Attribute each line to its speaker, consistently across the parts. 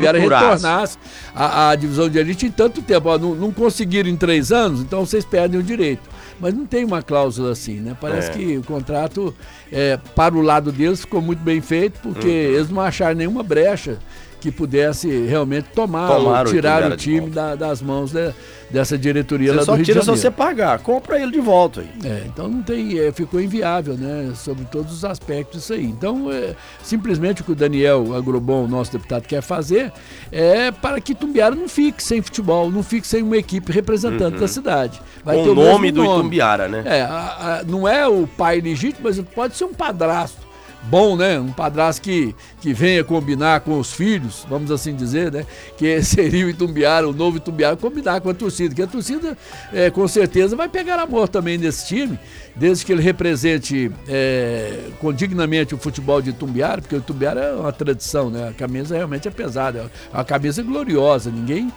Speaker 1: Itumbiara retornasse à divisão de elite em tanto tempo. Ó, não conseguiram em 3 anos, então vocês perdem o direito. Mas não tem uma cláusula assim, né? Parece que o contrato, para o lado deles, ficou muito bem feito, porque eles não acharam nenhuma brecha que pudesse realmente tirar o time das mãos dessa diretoria lá do Rio de Janeiro.
Speaker 2: Só tira se você pagar, compra ele de volta aí.
Speaker 1: Então não tem, ficou inviável, né, sobre todos os aspectos isso aí. Então, simplesmente o que o Daniel Agrobon, nosso deputado, quer fazer é para que Itumbiara não fique sem futebol, não fique sem uma equipe representante da cidade. Vai
Speaker 2: com
Speaker 1: ter
Speaker 2: o nome do Itumbiara, né?
Speaker 1: Não é o pai legítimo, mas pode ser um padrasto bom, né? Um padrasto que venha combinar com os filhos, vamos assim dizer, né? Que seria o Itumbiara, o novo Itumbiara, combinar com a torcida, que a torcida com certeza vai pegar amor também nesse time, desde que ele represente dignamente o futebol de Itumbiara, porque o Itumbiara é uma tradição, né? A camisa realmente é pesada, é uma camisa gloriosa, ninguém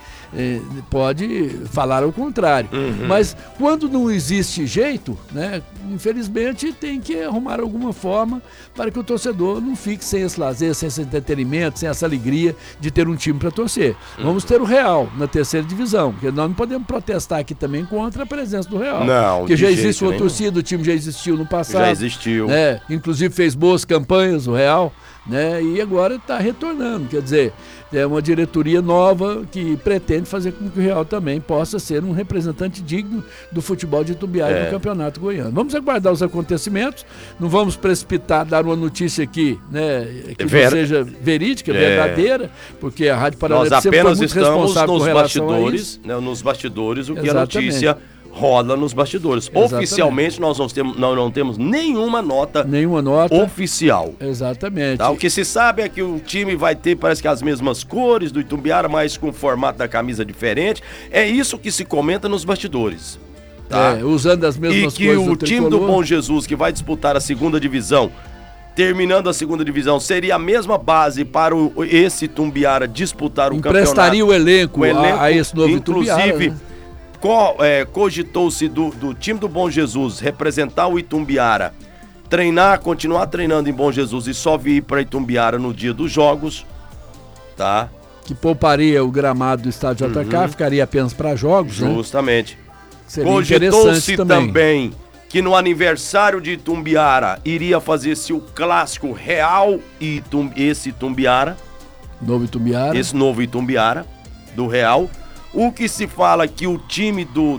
Speaker 1: pode falar ao contrário. Mas quando não existe jeito, né? Infelizmente tem que arrumar alguma forma para que o torcedor não fique sem esse lazer, sem esse entretenimento, sem essa alegria de ter um time para torcer. Vamos ter o Real na 3ª divisão, porque nós não podemos protestar aqui também contra a presença do Real.
Speaker 2: Não,
Speaker 1: porque já existe uma torcida, o time já existiu no passado.
Speaker 2: Já existiu.
Speaker 1: Né? Inclusive fez boas campanhas, o Real, né? E agora está retornando, quer dizer, é uma diretoria nova que pretende fazer com que o Real também possa ser um representante digno do futebol de Itumbiara no Campeonato Goiano. Vamos aguardar os acontecimentos, não vamos precipitar, dar uma notícia aqui, né, que seja verídica, verdadeira, porque a Rádio Paranaense sempre foi muito responsável com relação a isso.
Speaker 2: Né, nos bastidores, o que a notícia rola nos bastidores. Exatamente. Oficialmente nós não temos nenhuma nota oficial.
Speaker 1: Exatamente.
Speaker 2: Tá? O que se sabe é que o time vai ter, parece que as mesmas cores do Itumbiara, mas com o formato da camisa diferente. É isso que se comenta nos bastidores. Tá?
Speaker 1: Usando as mesmas
Speaker 2: cores. E que o time do Bom Jesus, que vai disputar a 2ª divisão, terminando a 2ª divisão, seria a mesma base para esse Itumbiara disputar o campeonato.
Speaker 1: Emprestaria o elenco a esse novo Itumbiara.
Speaker 2: Inclusive, cogitou-se do time do Bom Jesus representar o Itumbiara, continuar treinando em Bom Jesus e só vir para Itumbiara no dia dos jogos, tá?
Speaker 1: Que pouparia o gramado do estádio JK, ficaria apenas para jogos,
Speaker 2: justamente.
Speaker 1: Né?
Speaker 2: Cogitou-se também que no aniversário de Itumbiara iria fazer-se o clássico Real e esse Itumbiara. Esse novo Itumbiara do Real. O que se fala que o time do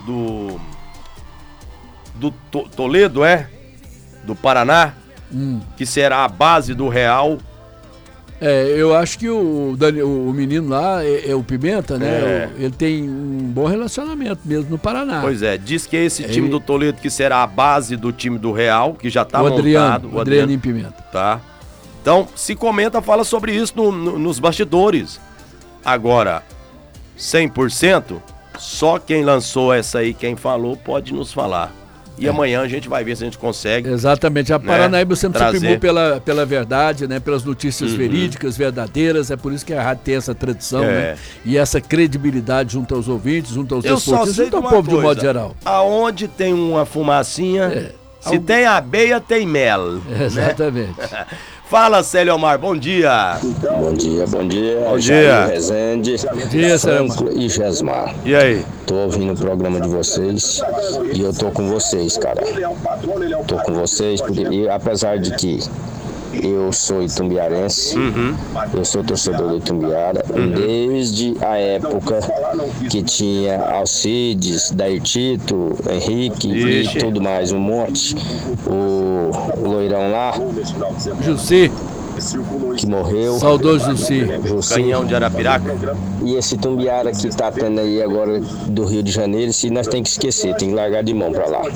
Speaker 2: Toledo do Paraná, que será a base do Real.
Speaker 1: Eu acho que o menino lá, o Pimenta, né? Ele tem um bom relacionamento mesmo no Paraná.
Speaker 2: Pois diz que é esse time do Toledo que será a base do time do Real, que já está montado.
Speaker 1: O Adriano Pimenta.
Speaker 2: Tá. Então, se comenta, fala sobre isso nos bastidores. Agora, 100%, só quem lançou essa aí, quem falou, pode nos falar. E amanhã a gente vai ver se a gente consegue.
Speaker 1: Exatamente. A Paranaíba sempre se primou pela verdade, né? Pelas notícias verídicas, verdadeiras. É por isso que a rádio tem essa tradição, né? E essa credibilidade junto aos ouvintes, junto aos esportistas, junto ao povo de um modo geral.
Speaker 2: Aonde tem uma fumacinha, se tem abelha, tem mel.
Speaker 1: Exatamente.
Speaker 2: Né? Fala, Célio Omar, bom dia.
Speaker 3: Bom dia.
Speaker 2: Bom dia.
Speaker 3: Jair Rezende,
Speaker 1: bom dia,
Speaker 3: Franco e Gesmar.
Speaker 2: E aí?
Speaker 3: Tô ouvindo o programa de vocês e eu tô com vocês, cara. Tô com vocês, porque apesar de que eu sou itumbiarense, eu sou torcedor do Itumbiara, desde a época que tinha Alcides, Dairtito, Henrique e tudo mais, um monte, o loirão lá,
Speaker 1: Jussi,
Speaker 3: que morreu,
Speaker 1: saudoso Jussi,
Speaker 2: Canhão de Arapiraca.
Speaker 3: E esse Itumbiara que tá tendo aí agora do Rio de Janeiro, se nós tem que esquecer, tem que largar de mão pra lá.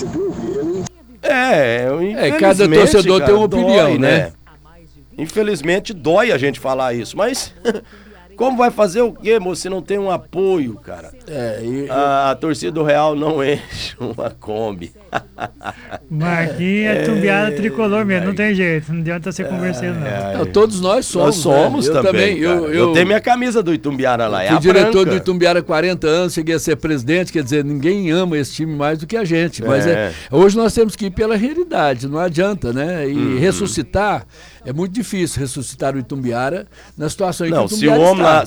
Speaker 1: Cada torcedor tem uma opinião, né?
Speaker 2: Infelizmente dói a gente falar isso, mas como vai fazer o quê, moço, se não tem um apoio, cara? A torcida do Real não enche uma Kombi.
Speaker 4: Marquinhos é Itumbiara tricolor mesmo, não tem jeito, não adianta você conversando não.
Speaker 1: Todos nós somos.
Speaker 2: Nós somos também. Eu tenho minha camisa do Itumbiara lá,
Speaker 1: fui diretor do Itumbiara há 40 anos, cheguei a ser presidente, quer dizer, ninguém ama esse time mais do que a gente, mas hoje nós temos que ir pela realidade, não adianta, né? E ressuscitar, é muito difícil ressuscitar o Itumbiara na situação em que o Itumbiara está.